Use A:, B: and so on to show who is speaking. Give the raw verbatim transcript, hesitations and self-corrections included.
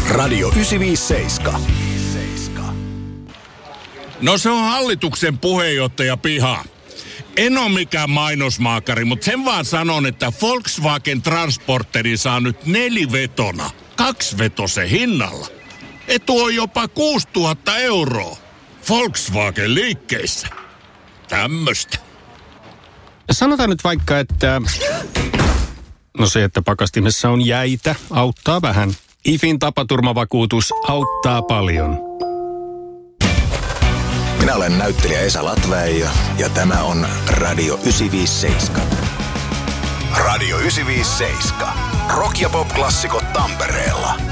A: Radio yhdeksänsataaviisikymmentäseitsemän.
B: No se on hallituksen puheenjohtaja Piha. En ole mikään mainosmaakari, mutta sen vaan sanon, että Volkswagen Transporteri saa nyt nelivetona, kaksivetosen hinnalla. Etu on jopa kuusituhatta euroa. Volkswagen liikkeissä. Tämmöstä.
C: Sanotaan nyt vaikka, että... No se, että pakastimessa on jäitä, auttaa vähän. I F In tapaturmavakuutus auttaa paljon.
A: Minä olen näyttelijä Esa Latväijö ja tämä on Radio yhdeksänsataaviisikymmentäseitsemän. Radio yhdeksänsataaviisikymmentäseitsemän. Rock ja pop-klassikot Tampereella.